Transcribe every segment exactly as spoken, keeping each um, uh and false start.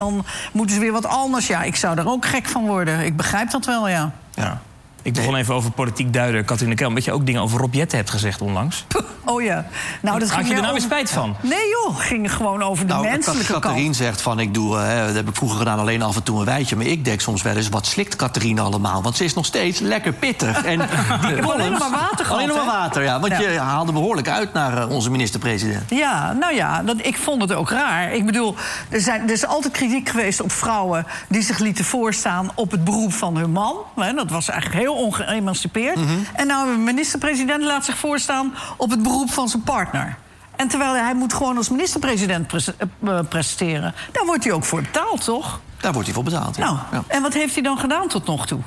Dan moeten ze weer wat anders. Ja, ik zou daar ook gek van worden. Ik begrijp dat wel, ja. Ja. Ik begon even over politiek duider, Catharina Keil. Omdat je ook dingen over Rob Jetten hebt gezegd onlangs. Oh ja. Nou, dat Had ging je er nou over... weer spijt van? Nee joh, het ging gewoon over de nou, menselijke kant. Catharine zegt van, ik doe, uh, dat heb ik vroeger gedaan, alleen af en toe een wijtje. Maar ik denk soms wel eens, wat slikt Catharine allemaal? Want ze is nog steeds lekker pittig. En ik heb alleen nog maar water gehad. Alleen nog maar water, ja. Want ja. je haalde behoorlijk uit naar uh, onze minister-president. Ja, nou ja, dat, ik vond het ook raar. Ik bedoel, er, zijn, er is altijd kritiek geweest op vrouwen die zich lieten voorstaan op het beroep van hun man. Hè, dat was eigenlijk heel ongeëmancipeerd. Mm-hmm. En nou, de minister-president laat zich voorstaan op het beroep van zijn partner. En terwijl hij moet gewoon als minister-president pres- uh, presteren. Daar wordt hij ook voor betaald, toch? Daar wordt hij voor betaald, ja. Nou, ja. En wat heeft hij dan gedaan tot nog toe?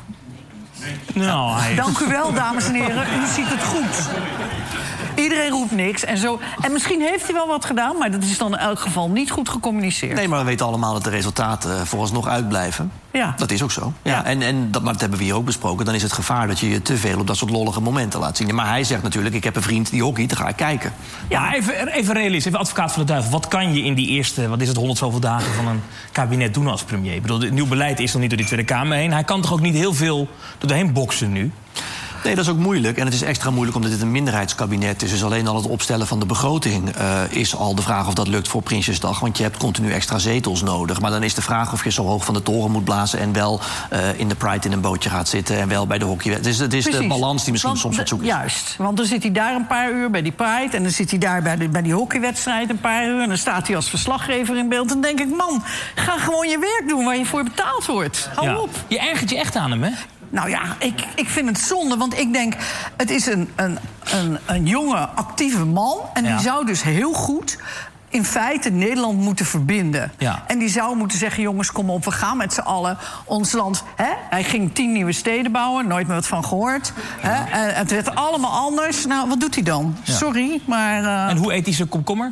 Nou, hij... Dank u wel, dames en heren. U ziet het goed. Iedereen roept niks en zo. En misschien heeft hij wel wat gedaan, maar dat is dan in elk geval niet goed gecommuniceerd. Nee, maar we weten allemaal dat de resultaten vooralsnog uitblijven. Ja. Dat is ook zo. Ja, Ja. En, en dat, maar dat hebben we hier ook besproken. Dan is het gevaar dat je je te veel op dat soort lollige momenten laat zien. Maar hij zegt natuurlijk, ik heb een vriend die hockey, dan ga ik kijken. Ja, maar even, even realistisch, even advocaat van de duivel. Wat kan je in die eerste, wat is het, honderd zoveel dagen van een kabinet doen als premier? Ik bedoel, het nieuw beleid is nog niet door die Tweede Kamer heen. Hij kan toch ook niet heel veel doorheen boksen nu? Nee, dat is ook moeilijk. En het is extra moeilijk omdat dit een minderheidskabinet is. Dus alleen al het opstellen van de begroting uh, is al de vraag of dat lukt voor Prinsjesdag. Want je hebt continu extra zetels nodig. Maar dan is de vraag of je zo hoog van de toren moet blazen en wel uh, in de Pride in een bootje gaat zitten en wel bij de hockey. Het is, het is de balans die misschien want soms wat zoek is. Juist, want dan zit hij daar een paar uur bij die Pride en dan zit hij daar bij, de, bij die hockeywedstrijd een paar uur en dan staat hij als verslaggever in beeld. En dan denk ik, man, ga gewoon je werk doen waar je voor betaald wordt. Hou Ja. op. Je ergert je echt aan hem, hè? Nou ja, ik, ik vind het zonde, want ik denk... het is een, een, een, een jonge, actieve man en die Ja. zou dus heel goed in feite Nederland moeten verbinden. Ja. En die zou moeten zeggen, jongens, kom op, we gaan met z'n allen ons land... Hè? Hij ging tien nieuwe steden bouwen, nooit meer wat van gehoord. Hè? En het werd allemaal anders. Nou, wat doet hij dan? Ja. Sorry, maar... Uh... En hoe eet hij zijn komkommer?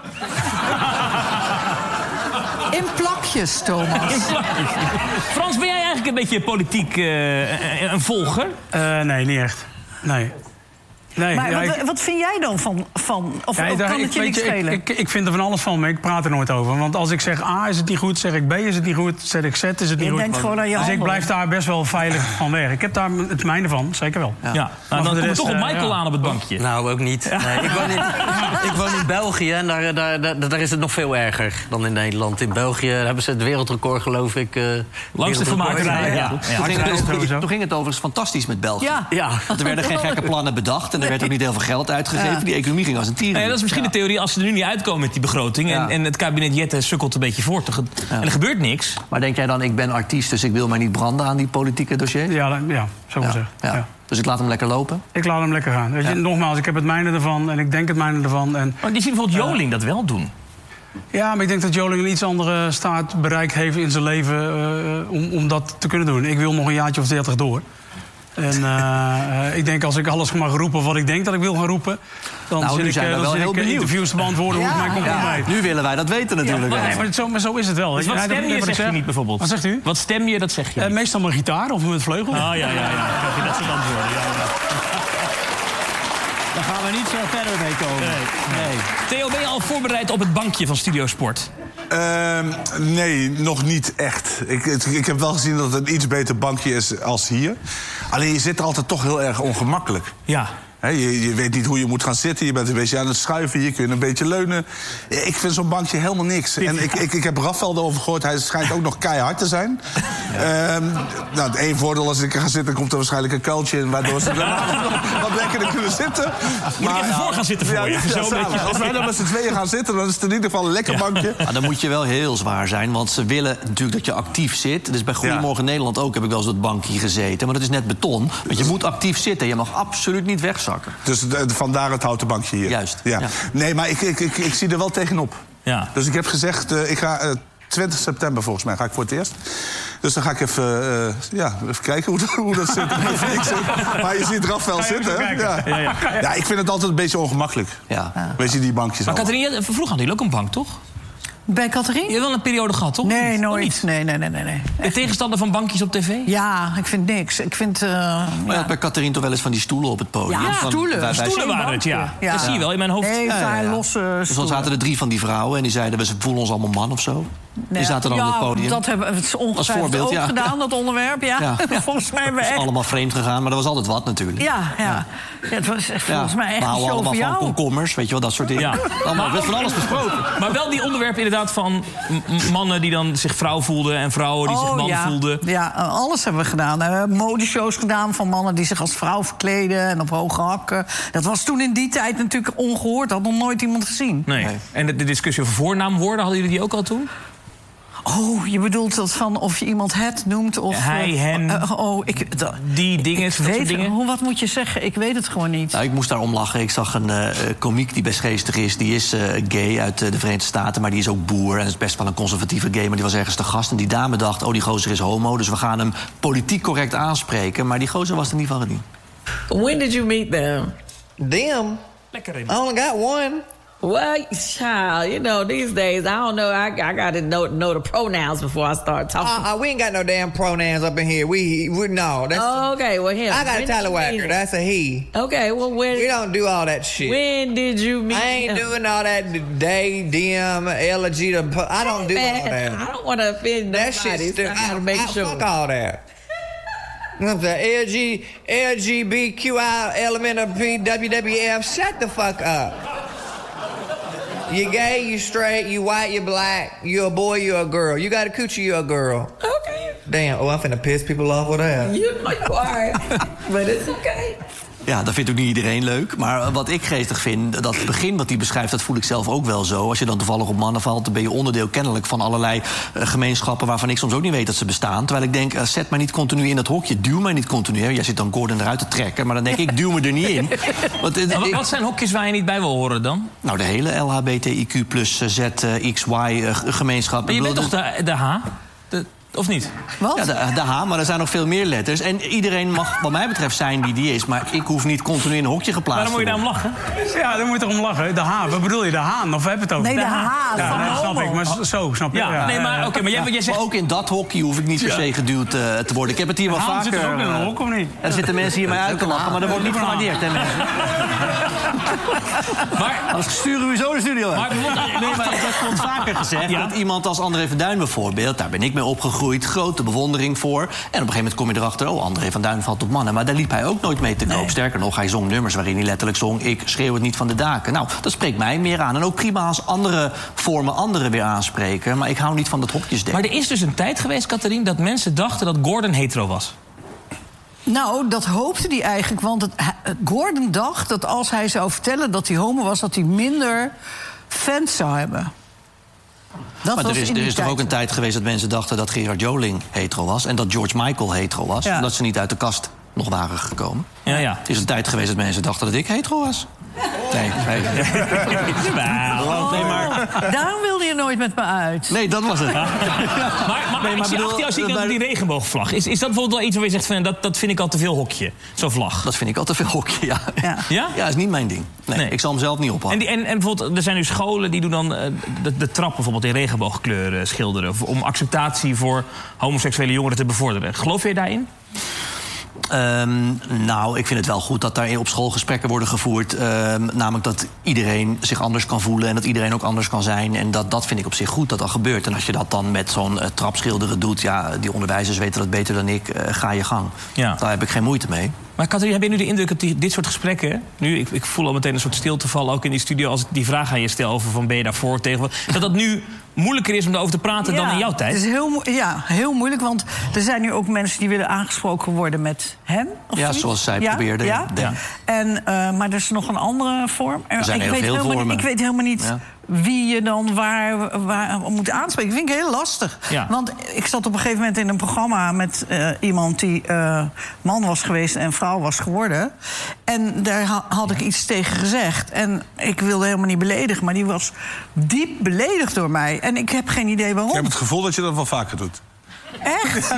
In plakjes, Thomas. Frans, ben jij eigenlijk een beetje politiek uh, een volger? Uh, nee, niet echt. Nee. Nee, maar ja, wat, ik, wat vind jij dan van... van of, ja, of daar, kan ik, het je weet niks je, schelen? ik, ik, ik vind er van alles van, maar ik praat er nooit over. Want als ik zeg A is het niet goed, zeg ik B is het niet goed... zeg ik Z is het niet je goed. denkt gewoon aan je dus handel. ik blijf daar best wel veilig van weg. Ik heb daar het mijne van, zeker wel. Ja, ja. Nou, dan komt toch op Michael uh, aan op het bankje. Nou, ook niet. Nee, ik, woon in, ik woon in België en daar, daar, daar, daar is het nog veel erger dan in Nederland. In België hebben ze het wereldrecord, geloof ik. Uh, Langs de vermakerij, ja. ja. Toen, ging het over, toen ging het overigens fantastisch met België. Ja. Ja. Want er werden geen gekke plannen bedacht en er werd ook niet heel veel geld uitgegeven. Ja. Die economie ging als een tieren. Nee, dat is misschien ja. de theorie als ze er nu niet uitkomen met die begroting... Ja. En, en het kabinet Jetten sukkelt een beetje voort. Ja. En er gebeurt niks. Maar denk jij dan, ik ben artiest, dus ik wil mij niet branden aan die politieke dossiers? Ja, ja zo ja. gezegd. Ja. Ja. Dus ik laat hem lekker lopen? Ik laat hem lekker gaan. Weet je, ja. Nogmaals, ik heb het mijne ervan en ik denk het mijne ervan. En, maar die zien bijvoorbeeld Joling uh, dat wel doen. Ja, maar ik denk dat Joling een iets andere staat bereikt heeft in zijn leven... Uh, om, om dat te kunnen doen. Ik wil nog een jaartje of dertig door. En uh, ik denk als ik alles mag roepen wat ik denk dat ik wil gaan roepen... dan nou, zit nu ik, zijn we dan wel zit heel ik benieuwd. interviews te beantwoorden ja. hoe het mij komt ja. mee. Nu willen wij dat weten natuurlijk. Ja, maar, nee, maar, zo, maar zo is het wel. Dus wat stem je, zeg je niet bijvoorbeeld? Wat zegt u? Wat stem je, dat zeg je uh, Meestal met gitaar of met vleugel. Oh ja, ja, ja. Krijg je dat soort antwoorden. Ja, ja. Daar gaan we niet zo verder mee komen. Nee. nee. Theo, ben je al voorbereid op het bankje van Studio Sport? Uh, nee, nog niet echt. Ik, ik, ik heb wel gezien dat het een iets beter bankje is als hier. Alleen je zit er altijd toch heel erg ongemakkelijk. Ja. He, je, je weet niet hoe je moet gaan zitten. Je bent een beetje aan het schuiven. Je kunt een beetje leunen. Ik vind zo'n bankje helemaal niks. En ik, ik, ik heb Rafael erover gehoord. Hij schijnt ook nog keihard te zijn. Ja. Um, nou, het één voordeel als ik er ga zitten... komt er waarschijnlijk een kuiltje in... waardoor ze wat lekkerder kunnen zitten. Moet maar, ik even voor gaan zitten voor ja, je? Ja, zo ja, beetje... Als wij dan met z'n tweeën gaan zitten... dan is het in ieder geval een lekker ja. bankje. Maar dan moet je wel heel zwaar zijn. Want ze willen natuurlijk dat je actief zit. Dus bij Goedemorgen ja. Nederland ook heb ik wel eens op het bankje gezeten. Maar dat is net beton. Want je moet actief zitten. Je mag absoluut niet wegzakken. Dus vandaar het houten bankje hier. Juist. Ja. Ja. Nee, maar ik, ik, ik, ik zie er wel tegenop. Ja. Dus ik heb gezegd, uh, ik ga uh, twintig september volgens mij ga ik voor het eerst. Dus dan ga ik even, uh, ja, even kijken hoe, hoe dat zit. Maar je ziet Rafael zitten. Ja. Ja, ja. ja, ik vind het altijd een beetje ongemakkelijk. Ja. Ja. Weet je, die bankjes. Maar Catharina, vroeger had hij ook een bank, toch? Bij Catharine? Je hebt wel een periode gehad, toch? Nee, nooit. Niet? Nee, nee, nee, nee, nee. De tegenstander van bankjes op tv? Ja, ik vind niks. Ik vind... Uh, maar ja. bij Catharine toch wel eens van die stoelen op het podium? Ja, van, stoelen. Wij, wij stoelen waren het, ja. ja. Dat zie je wel in mijn hoofd. Nee, ja, ja, ja. losse dus dan zaten er drie van die vrouwen en die zeiden... we voelen ons allemaal man of zo. Die zaten dan ja, op het podium. Dat hebben we ongetwijfeld voorbeeld, ook ja. gedaan, dat onderwerp. Ja. Ja. Volgens mij hebben we Het is echt... allemaal vreemd gegaan, maar er was altijd wat natuurlijk. Ja, ja. ja, het was echt volgens mij echt we een houden show allemaal voor van jou. komkommers, weet je wel, dat soort dingen. Ja. Allemaal, er werd van ook- alles besproken. Maar wel die onderwerpen inderdaad van m- m- mannen die dan zich vrouw voelden... en vrouwen die zich man Oh, ja. voelden. Ja, alles hebben we gedaan. We hebben modeshows gedaan van mannen die zich als vrouw verkleden... en op hoge hakken. Dat was toen in die tijd natuurlijk ongehoord. Dat had nog nooit iemand gezien. Nee. Nee. En de, de discussie over voornaamwoorden, hadden jullie die ook al toen? Oh, je bedoelt dat van of je iemand het noemt of... Hij, eh, hen. eh, oh, ik... da- Die dingen, ik dat soort weet, dingen? hoe, wat moet je zeggen? Ik weet het gewoon niet. Nou, ik moest daarom lachen. Ik zag een uh, komiek die best geestig is. Die is uh, gay uit uh, de Verenigde Staten, maar die is ook boer. En is best wel een conservatieve gay, maar die was ergens te gast. En die dame dacht, oh, die gozer is homo, dus we gaan hem politiek correct aanspreken. Maar die gozer was er niet van gediend. When did you meet them? Them? Lekker, I only got one. Well, child, you know, these days, I don't know. I, I got to know, know the pronouns before I start talking. Uh, uh, we ain't got no damn pronouns up in here. We, we no. That's, Oh, okay, well, him. I got a When did you tallywacker. meet That's a he. him? Okay, well, when, We don't do all that shit. when did you meet I ain't him? doing all that day, them, elegy. the pu- I don't do all Man, I that. don't want to offend That nobody, shit's so still. I got to I, make I, sure. Fuck all that. What's that? L G, L G B Q I, element of P, W W F. Shut the fuck up. You gay, you straight, you white, you black, you a boy, you a girl. You got a coochie, you a girl. Okay. Damn, oh, I'm finna piss people off with that. You know you are, but it's okay. Ja, dat vindt ook niet iedereen leuk. Maar wat ik geestig vind, dat begin wat hij beschrijft... dat voel ik zelf ook wel zo. Als je dan toevallig op mannen valt... dan ben je onderdeel kennelijk van allerlei uh, gemeenschappen... waarvan ik soms ook niet weet dat ze bestaan. Terwijl ik denk, uh, zet mij niet continu in dat hokje. Duw mij niet continu. Hè. Jij zit dan Gordon eruit te trekken. Maar dan denk ik, duw me er niet in. Want, uh, Maar wat- ik- wat zijn hokjes waar je niet bij wil horen dan? nou, de hele L H B T I Q plus Z, uh, X, Y uh, gemeenschap. Maar je Ik bent bedoel, toch de, de H? De, of niet? Wat? Ja, de, de H, maar er zijn nog veel meer letters. En iedereen mag, wat mij betreft, zijn wie die is. Maar ik hoef niet continu in een hokje geplaatst Waarom moet je te daarom worden. lachen? Ja, daar moet je toch om lachen. De Haan, wat bedoel je? De Haan, of heb je het over? Nee, de Ja, H Ja, van nee, snap homo. ik, maar zo, snap je? Ja, nee, maar, oké, maar jij, jij Maar zegt... ook in dat hokje hoef ik niet per se geduwd uh, te worden. Ik heb het hier wel Haan vaker... zit er ook in een uh, hok, of niet? Er zitten mensen hier mij uit te lachen, maar dat wordt niet gewaardeerd, hè, mensen? Maar, Anders sturen we zo de studio uit. maar bijvoorbeeld- Nee, maar dat wordt vaker gezegd. Ja. Dat iemand als André van Duin bijvoorbeeld... daar ben ik mee opgegroeid, grote bewondering voor. En op een gegeven moment kom je erachter... oh, André van Duin valt op mannen. Maar daar liep hij ook nooit mee te koop. Sterker nog, hij zong nummers waarin hij letterlijk zong... ik schreeuw het niet van de daken. Nou, dat spreekt mij meer aan. En ook prima als andere vormen anderen weer aanspreken. Maar ik hou niet van dat hokjesdenken. maar er is dus een tijd geweest, Catherine... dat mensen dachten dat Gordon hetero was. Nou, dat hoopte hij eigenlijk. Want het, hij- Gordon dacht dat als hij zou vertellen dat hij homo was... dat hij minder fans zou hebben. Dat Maar was er is, in er die is toch tijd. ook een tijd geweest dat mensen dachten dat Gerard Joling hetero was... en dat George Michael hetero was, Ja. omdat ze niet uit de kast nog waren gekomen. Ja, ja. Het is een tijd geweest dat mensen dachten dat ik hetero was. Nee, nee. Jawel. nee maar, Daarom wilde je nooit met me uit. nee, dat was het. Maar, maar, Nee, ik maar zie bedoel, achter jou zie ik maar- dat die regenboogvlag. Is, is dat bijvoorbeeld wel iets waar je zegt van... dat, dat vind ik al te veel hokje, zo'n vlag? Dat vind ik al te veel hokje, ja. Ja. Ja? Ja, is niet mijn ding. Nee, Nee. ik zal hem zelf niet En, ophangen. die, en, en bijvoorbeeld, er zijn nu scholen die doen dan eh, de, de trap bijvoorbeeld in regenboogkleuren schilderen... om acceptatie voor homoseksuele jongeren te bevorderen. Geloof je daarin? Um, nou, ik vind het wel goed dat daar op school gesprekken worden gevoerd. Um, namelijk dat iedereen zich anders kan voelen en dat iedereen ook anders kan zijn. En dat, dat vind ik op zich goed dat dat gebeurt. En als je dat dan met zo'n uh, trapschilderen doet... ja, die onderwijzers weten dat beter dan ik, uh, ga je gang. Ja. Daar heb ik geen moeite mee. Maar Catherine, heb je nu de indruk dat die, dit soort gesprekken... nu, ik, ik voel al meteen een soort stilte vallen, ook in die studio... als ik die vraag aan je stel over van ben je daarvoor tegen... dat dat nu moeilijker is om daarover te praten dan in jouw tijd? Het is heel, mo- ja, heel moeilijk, want er zijn nu ook mensen... die willen aangesproken worden met hem. Of Ja, zoiets. zoals zij Ja, probeerde. Ja. Ja. En, uh, maar er is nog een andere vorm. Er zijn ik, heel weet veel helemaal, vormen. ik weet helemaal niet Ja. wie je dan waar, waar moet aanspreken. Dat vind ik heel lastig. Ja. Want ik zat op een gegeven moment in een programma... met uh, iemand die uh, man was geweest en vrouw was geworden. En daar ha- had ik iets tegen gezegd. En ik wilde helemaal niet beledigen... maar die was diep beledigd door mij. En ik heb geen idee waarom. Ik heb het gevoel dat je dat wel vaker doet. Echt?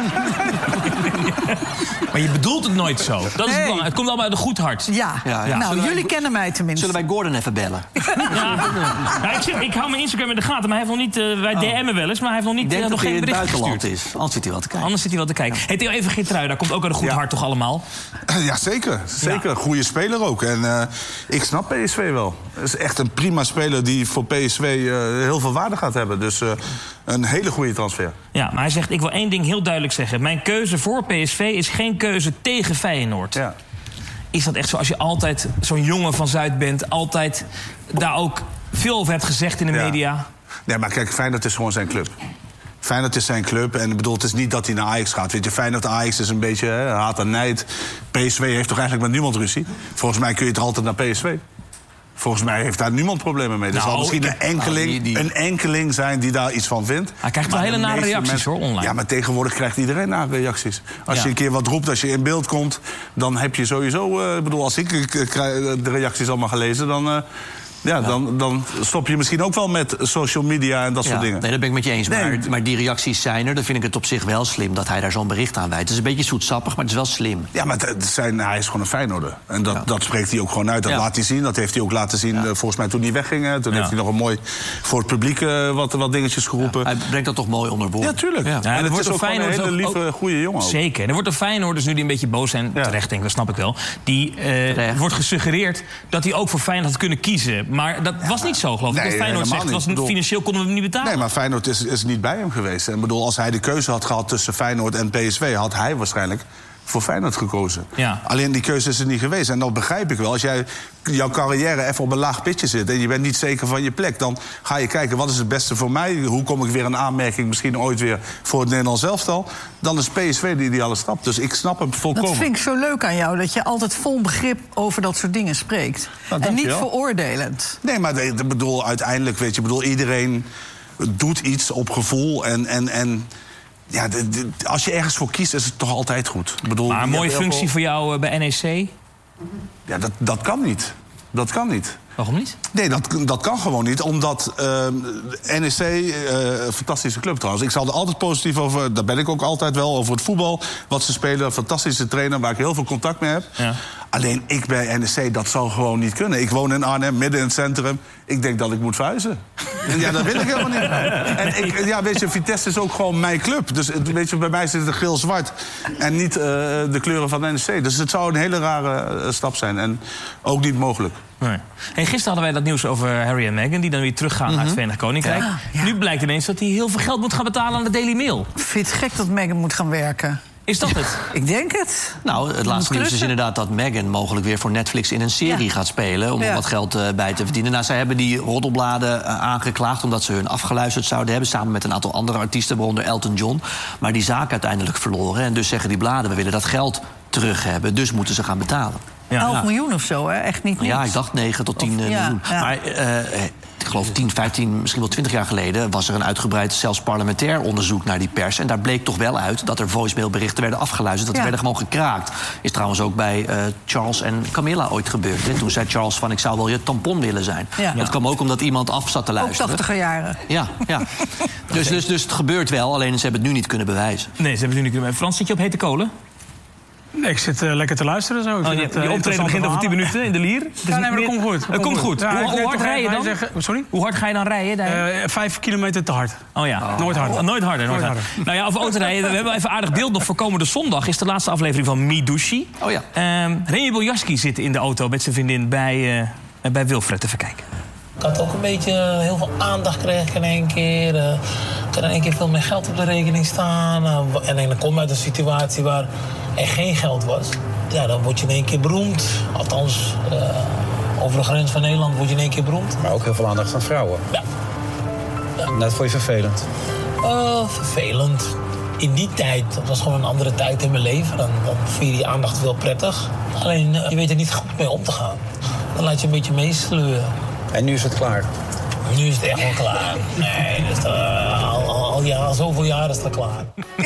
Maar je bedoelt het nooit zo. Dat is Nee. het belangrijk. Het komt allemaal uit een goed hart. Ja. Ja, ja. Nou, Zullen wij- jullie kennen mij tenminste. Zullen wij Gordon even bellen? Ja. Ja, ik, zit, ik hou mijn Instagram in de gaten, maar hij heeft nog niet... Uh, wij D M'en wel eens, maar hij heeft nog, niet, Ik denk uh, dat nog hij geen in het bericht buitenland gestuurd. is. Anders zit hij wel te kijken. Anders zit hij wel te kijken. Hey, Theo, even Geertrui, daar komt ook uit een goed Ja. hart toch allemaal? Ja, zeker. Zeker. Ja. Goede speler ook. En uh, ik snap P S V wel. Het is echt een prima speler die voor P S V uh, heel veel waarde gaat hebben. Dus uh, een hele goede transfer. Ja, maar hij zegt, ik wil één ding heel duidelijk zeggen. Mijn keuze voor P S V is geen keuze tegen Feyenoord. Ja. Is dat echt zo? Als je altijd zo'n jongen van Zuid bent... altijd daar ook veel over hebt gezegd in de Ja. media... Nee, maar kijk, Feyenoord is gewoon zijn club. Feyenoord is zijn club en ik bedoel, het is niet dat hij naar Ajax gaat. Weet je, Feyenoord Ajax is een beetje hè, haat en nijd. P S V heeft toch eigenlijk met niemand ruzie? Volgens mij kun je toch altijd naar P S V? Volgens mij heeft daar niemand problemen mee. Er Nou, zal misschien ik- een enkeling, nou, die- die- een enkeling zijn die daar iets van vindt. Hij krijgt wel Maar hele de nare meeste reacties, mensen- hoor, online. Ja, maar tegenwoordig krijgt iedereen nare reacties. Als Ja. je een keer wat roept, als je in beeld komt... dan heb je sowieso... eh, Ik bedoel, als ik eh, krijg- de reacties allemaal gelezen... dan, eh, ja, Dan, dan stop je misschien ook wel met social media en dat Ja, soort dingen. nee, dat ben ik met je eens. Nee. Maar, maar die reacties zijn er. Dan vind ik het op zich wel slim dat hij daar zo'n bericht aan wijdt. Het is een beetje zoetsappig, maar het is wel slim. Ja, maar het zijn, hij is gewoon een Feyenoorder. En dat, Ja. dat spreekt hij ook gewoon uit. Dat Ja. laat hij zien. Dat heeft hij ook laten zien Ja. eh, volgens mij toen hij wegging. hè. Toen Ja. heeft hij nog een mooi voor het publiek eh, wat, wat dingetjes geroepen. Hij brengt dat toch mooi onder woorden. Ja, tuurlijk. Ja. Ja, en er het wordt is door ook gewoon een Feyenoord hele ook- lieve, ook- goede jongen. ook. Zeker. En er wordt door Feyenoorders nu die een beetje boos zijn. Ja. Terecht, denk ik, dat snap ik wel. Die eh, Terecht. wordt gesuggereerd dat hij ook voor Feyenoord had kunnen kiezen. Maar dat was niet zo, geloof ik. Nee, dat Feyenoord helemaal zegt, niet. was, Ik bedoel- financieel konden we hem niet betalen. Nee, maar Feyenoord is, is niet bij hem geweest. En ik bedoel, als hij de keuze had gehad tussen Feyenoord en P S V... had hij waarschijnlijk voor Feyenoord gekozen. Ja. Alleen die keuze is er niet geweest. En dat begrijp ik wel. Als jij jouw carrière even op een laag pitje zit... en je bent niet zeker van je plek... dan ga je kijken, wat is het beste voor mij? Hoe kom ik weer in aanmerking misschien ooit weer voor het Nederlands elftal? Dan is P S V de ideale stap. Dus ik snap hem volkomen. Dat vind ik zo leuk aan jou, dat je altijd vol begrip over dat soort dingen spreekt. Nou, en niet dankjewel. veroordelend. Nee, maar ik bedoel, uiteindelijk, weet je... bedoel, iedereen doet iets op gevoel en... en, en ja, de- de- als je ergens voor kiest, is het toch altijd goed. Ik bedoel, Maar een je mooie hebt heel functie veel- voor jou eh, bij N E C. Ja, dat, dat kan niet. Dat kan niet. Waarom niet? Nee, dat, dat kan gewoon niet, omdat uh, N E C, uh, een fantastische club trouwens... ik zal er altijd positief over, daar ben ik ook altijd wel... over het voetbal, wat ze spelen, een fantastische trainer... waar ik heel veel contact mee heb. Ja. Alleen ik bij N E C, dat zou gewoon niet kunnen. Ik woon in Arnhem, midden in het centrum. Ik denk dat ik moet verhuizen. En ja, dat wil ik helemaal niet. En ik, ja, weet je, Vitesse is ook gewoon mijn club. Dus het- weet je, bij mij zit het geel-zwart. En niet uh, de kleuren van N E C. Dus het zou een hele rare uh, stap zijn. En ook niet mogelijk. Nee. Hey, gisteren hadden wij dat nieuws over Harry en Meghan... die dan weer teruggaan naar het Verenigd Koninkrijk. Ja, ja. Nu blijkt ineens dat hij heel veel geld moet gaan betalen aan de Daily Mail. Ik vind het gek dat Meghan moet gaan werken. Is dat het? Ik denk het. Nou, het laatste nieuws is inderdaad dat Meghan mogelijk weer voor Netflix in een serie Ja. gaat spelen. Om er Ja. wat geld eh, bij te verdienen. Nou, zij hebben die roddelbladen eh, aangeklaagd omdat ze hun afgeluisterd zouden hebben. Samen met een aantal andere artiesten, waaronder Elton John. Maar die zaak uiteindelijk verloren. En dus zeggen die bladen, we willen dat geld terug hebben. Dus moeten ze gaan betalen. Ja. elf miljoen of zo, hè? Echt niet niks. Ja, ik dacht negen tot tien Of- eh, ja, miljoen. ja. Maar eh, ik geloof tien, vijftien, misschien wel twintig jaar geleden... was er een uitgebreid, zelfs parlementair onderzoek naar die pers. En daar bleek toch wel uit dat er voicemailberichten werden afgeluisterd. Dat die Ja. werden gewoon gekraakt. Is trouwens ook bij eh, Charles en Camilla ooit gebeurd. Hè? Toen zei Charles van, ik zou wel je tampon willen zijn. Ja. Dat kwam ook omdat iemand af zat te Ook luisteren. tachtiger jaren. Ja, ja. Dus, dus, dus het gebeurt wel, alleen ze hebben het nu niet kunnen bewijzen. Nee, ze hebben het nu niet kunnen. Frans, zit je op hete kolen? Nee, ik zit eh, lekker te luisteren zo. Ik Oh, vind je, het, eh, je optreden begint over tien interessante minuten in de Lier. Het is verhalen. Ja, nee, niet maar dat meer- komt goed. Het komt goed. Ja, hoe, ik hoe weet hard toch rij je even dan? zeggen- sorry? Hoe hard ga je dan rijden? daar? Eh, vijf kilometer te hard. Oh ja. Nooit harder. Nooit harder, nooit Nooit harder. Nou ja, over autorijden. We hebben even aardig beeld nog voor komende zondag. Is de laatste aflevering van Midushi. Oh ja. Ehm Remy Boljaski zit in de auto met zijn vriendin bij, eh, bij Wilfred. Even kijken. Ik had ook een beetje heel veel aandacht gekregen in één keer. Uh, ik had in één keer veel meer geld op de rekening staan. Uh, en dan kom je uit een situatie waar er geen geld was. Ja, dan word je in één keer beroemd. Althans, uh, over de grens van Nederland word je in één keer beroemd. Maar ook heel veel aandacht van vrouwen. Ja. Dat vond je vervelend? Uh, vervelend. In die tijd, dat was gewoon een andere tijd in mijn leven. Dan, dan vind je die aandacht wel prettig. Alleen, uh, je weet er niet goed mee om te gaan. Dan laat je een beetje meesleuren. En nu is het klaar? Nu is het echt wel klaar. Nee, dus, uh, al, al, al, ja, al zoveel jaar is het klaar.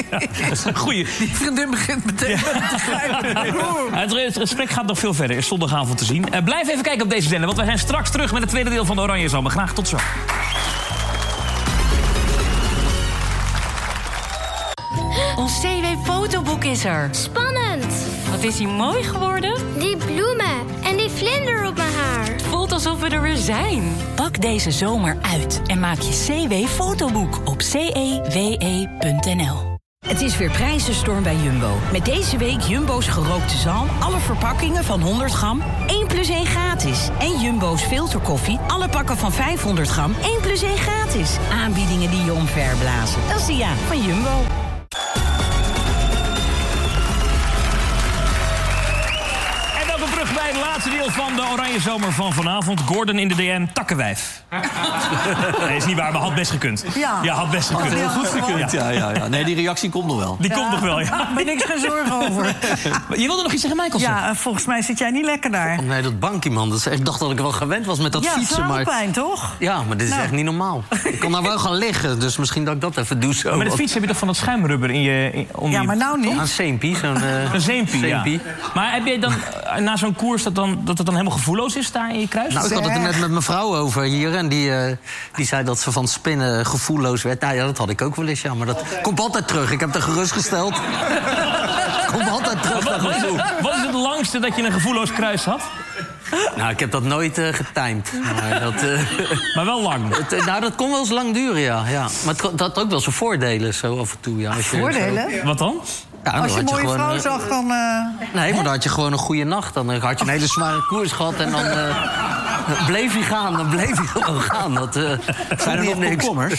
Goeie. Die vriendin begint meteen met te grijpen. Het, het gesprek gaat nog veel verder. Is zondagavond te zien. Uh, blijf even kijken op deze zender, want we zijn straks terug met het tweede deel van de Oranje Zomer. Graag tot zo. Ons C W-fotoboek is er. Spannend. Wat is hij mooi geworden? Die bloemen en die vlinder op mijn haar. Het voelt alsof we er weer zijn. Pak deze zomer uit en maak je C W-fotoboek op c e w e punt n l. Het is weer prijzenstorm bij Jumbo. Met deze week Jumbo's gerookte zalm. Alle verpakkingen van honderd gram. één plus één gratis. En Jumbo's filterkoffie. Alle pakken van vijfhonderd gram. één plus één gratis. Aanbiedingen die je omverblazen. Dat is de ja van Jumbo. Terug bij het laatste deel van de Oranje Zomer van vanavond. Gordon in de D M, takkenwijf. Nee, is niet waar, maar had best gekund. Ja, ja had best gekund. Had heel goed gekund, ja, ja, ja. Nee, die reactie komt nog wel. Die ja, komt nog wel, ja. Daar ben ik geen zorgen over. Je wilde nog iets zeggen, Michael? Ja, volgens mij zit jij niet lekker daar. Oh nee, dat bankje, man. Dat is, ik dacht dat ik wel gewend was met dat ja, fietsen. Maar pijn, toch? Ja, maar dit is nou. echt niet normaal. Ik kon daar wel gaan liggen, dus misschien dat ik dat even doe zo. Maar met het fietsen heb je toch van dat schuimrubber in je... In, onder ja, maar nou niet. Een zeempie. Zo'n, uh, een zeempie, zeempie. Ja. Maar heb jij dan na zo'n koers dat, dan, dat het dan helemaal gevoelloos is daar in je kruis? Nou, ik had het er net met mijn vrouw over hier. En die, uh, die zei dat ze van spinnen gevoelloos werd. Nou ja, dat had ik ook wel eens, ja. Maar dat komt altijd terug. Ik heb het er gerustgesteld. Komt altijd terug. Wat, wat, is het, wat is het langste dat je een gevoelloos kruis had? Nou, ik heb dat nooit uh, getimed. Maar, dat, uh, maar wel lang? Het, uh, nou, dat kon wel eens lang duren, ja. ja. Maar het had ook wel zijn voordelen, zo af en toe. Ja, als je voordelen? Zo... Wat dan? Ja, als je een mooie gewoon, vrouw uh, zag, dan... Uh... Nee, maar dan had je gewoon een goede nacht. Dan had je een hele zware koers gehad en dan uh, bleef hij gaan. Dan bleef hij gewoon gaan. Dat uh, zijn er nog komkommers?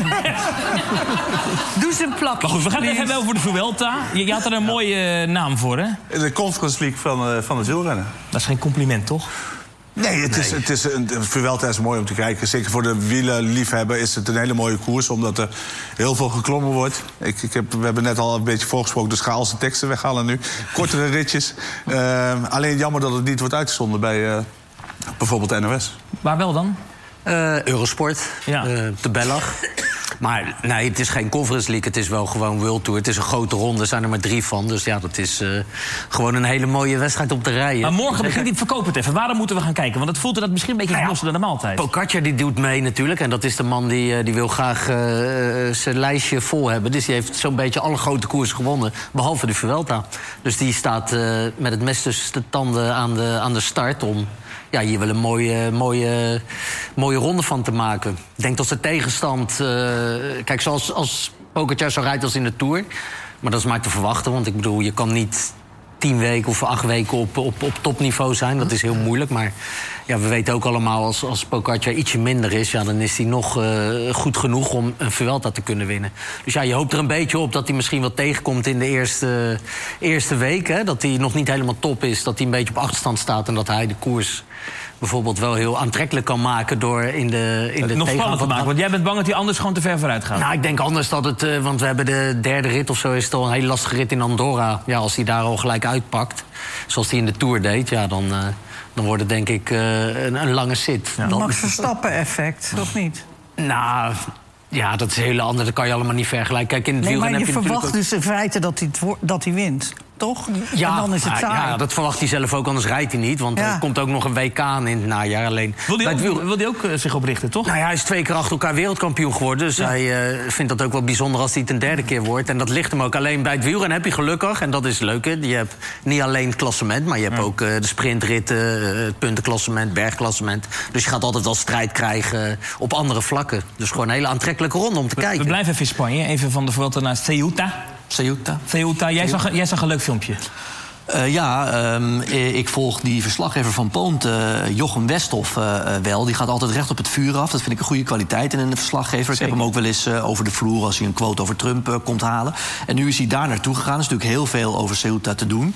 Doe ze een plak. Maar goed, we gaan het even hebben over de Vuelta. Je, je had er een mooie uh, naam voor, hè? De Conference League van, uh, van het wielrennen. Dat is geen compliment, toch? Nee, het is, het is een, Vuelta is mooi om te kijken. Zeker voor de wielerliefhebber is het een hele mooie koers, omdat er heel veel geklommen wordt. Ik, ik heb, we hebben net al een beetje voorgesproken, dus ga al zijn teksten weghalen nu. Kortere ritjes. Uh, alleen jammer dat het niet wordt uitgezonden bij uh, bijvoorbeeld de N O S. Waar wel dan? Uh, Eurosport, ja. uh, de Bellag. Maar nee, het is geen Conference League, het is wel gewoon World Tour. Het is een grote ronde, er zijn er maar drie van. Dus ja, dat is uh, gewoon een hele mooie wedstrijd op de rijden. Maar morgen begint die verkoop het even. Waarom moeten we gaan kijken? Want het voelt er dat misschien een beetje nou ja, losser dan de maaltijd. Pogacar die doet mee natuurlijk. En dat is de man die, die wil graag uh, zijn lijstje vol hebben. Dus die heeft zo'n beetje alle grote koersen gewonnen. Behalve de Vuelta. Dus die staat uh, met het mes tussen de tanden aan de, aan de start om... Ja, hier wel een mooie, mooie, mooie ronde van te maken. Ik denk dat de tegenstand... Uh, kijk, zoals als Pogacar zo rijdt als in de Tour... maar dat is maar te verwachten, want ik bedoel... je kan niet tien weken of acht weken op, op, op topniveau zijn. Dat is heel moeilijk, maar ja, we weten ook allemaal... als, als Pogacar ietsje minder is, ja, dan is hij nog uh, goed genoeg... om een Vuelta te kunnen winnen. Dus ja, je hoopt er een beetje op dat hij misschien wat tegenkomt... in de eerste, eerste week, hè, dat hij nog niet helemaal top is... dat hij een beetje op achterstand staat en dat hij de koers... bijvoorbeeld wel heel aantrekkelijk kan maken door in de in de nog spannend te maken, want jij bent bang dat hij anders gewoon te ver vooruit gaat. Nou, ik denk anders dat het, uh, want we hebben de derde rit of zo, is het al een hele lastige rit in Andorra. Ja, als hij daar al gelijk uitpakt, zoals hij in de Tour deed, ja, dan, uh, dan wordt het denk ik uh, een, een lange zit. Ja. Dan... Max Verstappen-effect, of niet? Nou, ja, dat is een hele andere, dat kan je allemaal niet vergelijken. Kijk, in het nee, maar je, heb je verwacht ook... dus in feite dat hij, het, dat hij wint. Toch? Ja, en dan is het saai. ja, dat verwacht hij zelf ook, anders rijdt hij niet. Want ja. er komt ook nog een W K aan in het najaar. Alleen, wil hij ook, wiel... wil hij ook uh, zich oprichten, toch? Nou ja, hij is twee keer achter elkaar wereldkampioen geworden. Dus ja. hij uh, vindt dat ook wel bijzonder als hij het een derde keer wordt. En dat ligt hem ook alleen bij het wielrennen heb je gelukkig. En dat is leuk, hè. Je hebt niet alleen het klassement... maar je hebt ja. ook uh, de sprintritten, uh, het puntenklassement, bergklassement. Dus je gaat altijd wel strijd krijgen uh, op andere vlakken. Dus gewoon een hele aantrekkelijke ronde om te we, kijken. We blijven even in Spanje. Even van de Vuelta naar Ceuta. Ceuta. Ceuta. Jij, Zag, jij zag een leuk filmpje. Uh, ja, um, ik volg die verslaggever van Poont, uh, Jochem Westhoff, uh, wel. Die gaat altijd recht op het vuur af. Dat vind ik een goede kwaliteit in een verslaggever. Zeker. Ik heb hem ook wel eens uh, over de vloer als hij een quote over Trump uh, komt halen. En nu is hij daar naartoe gegaan. Er is natuurlijk heel veel over Ceuta te doen.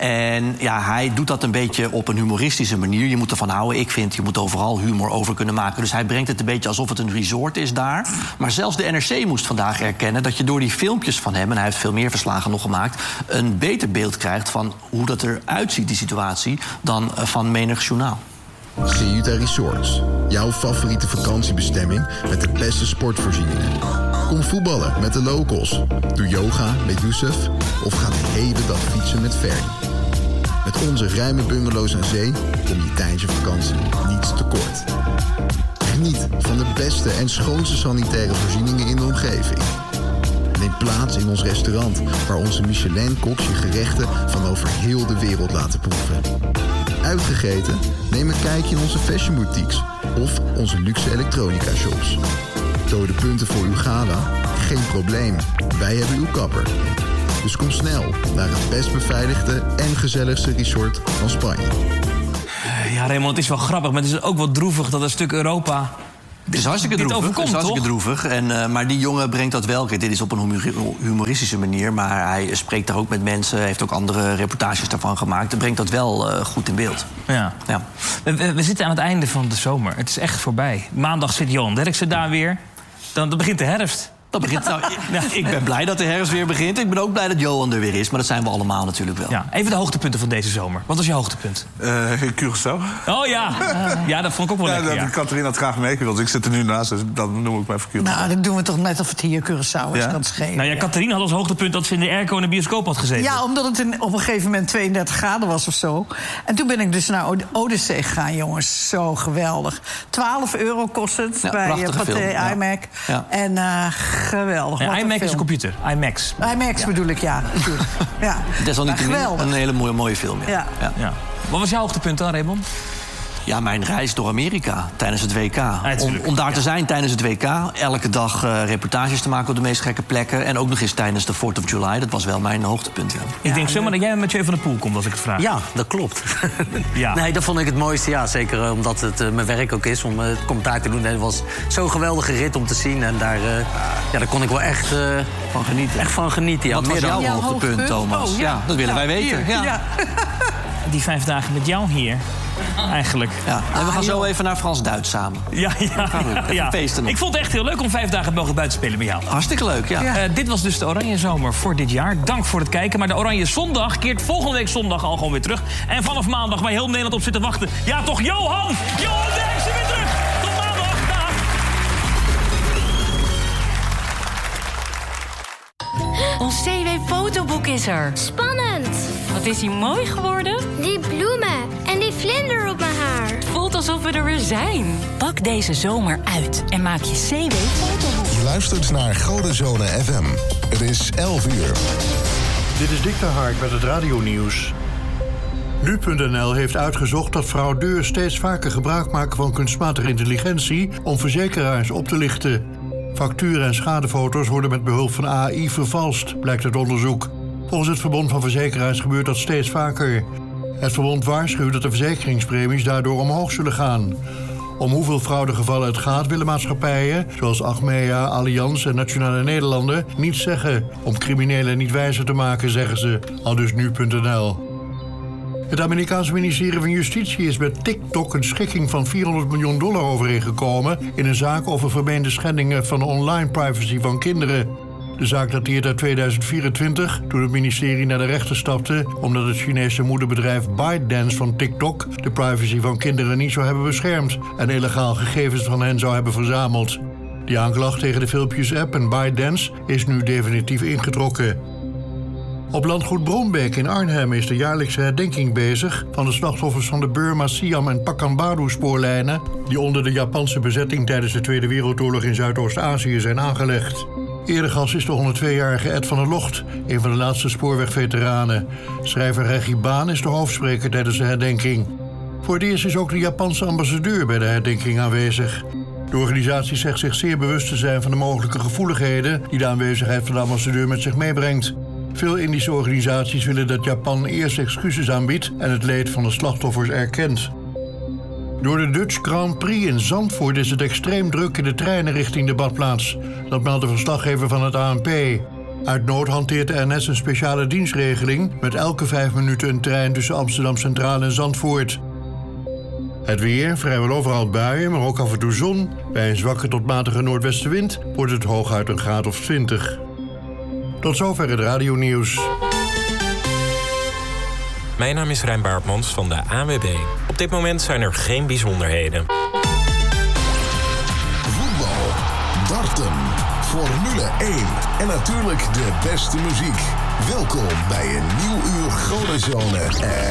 En ja, hij doet dat een beetje op een humoristische manier. Je moet ervan houden. Ik vind, je moet overal humor over kunnen maken. Dus hij brengt het een beetje alsof het een resort is daar. Maar zelfs de N R C moest vandaag erkennen dat je door die filmpjes van hem... en hij heeft veel meer verslagen nog gemaakt... een beter beeld krijgt van hoe dat eruit ziet, die situatie, dan van menig journaal. Ceuta Resorts. Jouw favoriete vakantiebestemming met de beste sportvoorzieningen. Kom voetballen met de locals. Doe yoga met Youssef of ga de hele dag fietsen met Ferry. Met onze ruime bungalows aan zee kom je tijdens je vakantie niets tekort. Geniet van de beste en schoonste sanitaire voorzieningen in de omgeving. neem plaats in ons restaurant, waar onze Michelin-koks je gerechten van over heel de wereld laten proeven. Uitgegeten? Neem een kijkje in onze fashion boutiques of onze luxe elektronica shops. Dode punten voor uw gala? Geen probleem, wij hebben uw kapper. Dus kom snel naar het best beveiligde en gezelligste resort van Spanje. Ja, Raymond, het is wel grappig, maar het is ook wel droevig dat een stuk Europa... Het is hartstikke dit droevig. overkomt, het is hartstikke toch? droevig. En, uh, maar die jongen brengt dat wel. Kijk, dit is op een humor- humoristische manier. Maar hij spreekt daar ook met mensen. Heeft ook andere reportages daarvan gemaakt. En brengt dat wel uh, goed in beeld. Ja. Ja. We, we, we zitten aan het einde van de zomer. Het is echt voorbij. Maandag zit Johan Derksen daar weer. Dan, dan begint de herfst. Dat begint, nou, ja, ik ben blij dat de herfst weer begint. Ik ben ook blij dat Johan er weer is. Maar dat zijn we allemaal natuurlijk wel. Ja, even de hoogtepunten van deze zomer. Wat was je hoogtepunt? Uh, Curaçao. Oh ja. Ja, dat vond ik ook wel ja, lekker. Ja. Catharina had graag meegewild. Ik zit er nu naast, dus dan noem ik maar even Curaçao. Nou, dan doen we toch net of het hier Curaçao is. Ja? Kan schelen. Nou ja, Catharina had als hoogtepunt dat ze in de airco in de bioscoop had gezeten. Ja, omdat het in, op een gegeven moment tweeëndertig graden was of zo. En toen ben ik dus naar Od- Odyssee gegaan, jongens. Zo geweldig. twaalf euro kost het Ja, bij prachtige Pathé film, ja. iMac. Ja. En uh, geweldig. Ja, Wat een iMac is film. een computer. IMAX. IMAX Ja. bedoel ik, ja. natuurlijk. ja. Desalniettemin geweldig. een hele mooie, mooie film. Ja. Ja. Ja. Ja. Wat was jouw hoogtepunt dan, Raymond? Ja, mijn reis door Amerika tijdens het W K. om, tuurlijk. om daar Ja. te zijn tijdens het W K. Elke dag uh, reportages te maken op de meest gekke plekken. En ook nog eens tijdens de fourth of July. Dat was wel mijn hoogtepunt. Ja. Ik denk zomaar dat jij met Mathieu van der Poel komt als ik het vraag. Ja, dat klopt. Ja. Nee, dat vond ik het mooiste. Ja, zeker uh, omdat het uh, mijn werk ook is om uh, het commentaar te doen. Het was zo'n geweldige rit om te zien. En daar, uh, ja, daar kon ik wel echt, uh, Van genieten. echt van genieten. Ja, Wat was meer jouw dan- Jouw hoogtepunt, hoogtepunt? Thomas? Oh, ja. ja. dat willen Nou, wij weten. hier. Ja. Ja. Die vijf dagen met jou hier, eigenlijk. Ja. En we gaan zo even naar Frans-Duits samen. Ja, ja, Gaan we even ja. feesten nog. Ik vond het echt heel leuk om vijf dagen mogen buiten spelen bij jou. Hartstikke leuk, ja. Ja. Uh, dit was dus de Oranje Zomer voor dit jaar. Dank voor het kijken. Maar de Oranje Zondag keert volgende week zondag al gewoon weer terug. En vanaf maandag waar heel Nederland op zit te wachten. Ja, toch, Johan! Johan Derksen weer terug! Tot maandag! Dag. Ons C W-fotoboek is er. Spannend. Wat is hij mooi geworden? Die bloemen en die vlinder op mijn haar. Het voelt alsof we er weer zijn. Pak deze zomer uit en maak je C W-fotoboek. Je luistert naar Godenzone F M. Het is elf uur. Dit is Dick de Hark met het radionieuws. Nu punt n l heeft uitgezocht dat fraudeurs steeds vaker gebruik maken van kunstmatige intelligentie om verzekeraars op te lichten. Facturen en schadefoto's worden met behulp van A I vervalst, blijkt uit onderzoek. Volgens het Verbond van Verzekeraars gebeurt dat steeds vaker. Het verbond waarschuwt dat de verzekeringspremies daardoor omhoog zullen gaan. Om hoeveel fraudegevallen het gaat willen maatschappijen, zoals Achmea, Allianz en Nationale Nederlanden, niet zeggen. Om criminelen niet wijzer te maken, zeggen ze, aldus nu punt n l. Het Amerikaanse ministerie van Justitie is met TikTok een schikking van vierhonderd miljoen dollar overeengekomen in een zaak over vermeende schendingen van de online privacy van kinderen. De zaak dateert uit tweeduizend vierentwintig, toen het ministerie naar de rechter stapte omdat het Chinese moederbedrijf ByteDance van TikTok de privacy van kinderen niet zou hebben beschermd en illegaal gegevens van hen zou hebben verzameld. Die aanklacht tegen de filmpjes-app en ByteDance is nu definitief ingetrokken. Op landgoed Brombeek in Arnhem is de jaarlijkse herdenking bezig van de slachtoffers van de Burma, Siam en Pakambaru-spoorlijnen die onder de Japanse bezetting tijdens de Tweede Wereldoorlog in Zuidoost-Azië zijn aangelegd. Eregast is de honderdtweejarige Ed van der Locht, een van de laatste spoorwegveteranen. Schrijver Reggie Baan is de hoofdspreker tijdens de herdenking. Voor het eerst is ook de Japanse ambassadeur bij de herdenking aanwezig. De organisatie zegt zich zeer bewust te zijn van de mogelijke gevoeligheden die de aanwezigheid van de ambassadeur met zich meebrengt. Veel Indische organisaties willen dat Japan eerst excuses aanbiedt en het leed van de slachtoffers erkent. Door de Dutch Grand Prix in Zandvoort is het extreem druk in de treinen richting de badplaats. Dat meldt de verslaggever van het A N P. Uit nood hanteert de N S een speciale dienstregeling met elke vijf minuten een trein tussen Amsterdam Centraal en Zandvoort. Het weer, vrijwel overal buien, maar ook af en toe zon. Bij een zwakke tot matige noordwestenwind wordt het hooguit een graad of twintig. Tot zover het radionieuws. Mijn naam is Rijn Baartmans van de A N W B. Op dit moment zijn er geen bijzonderheden. Voetbal, darten, Formule één en natuurlijk de beste muziek. Welkom bij een nieuw uur Godenzone.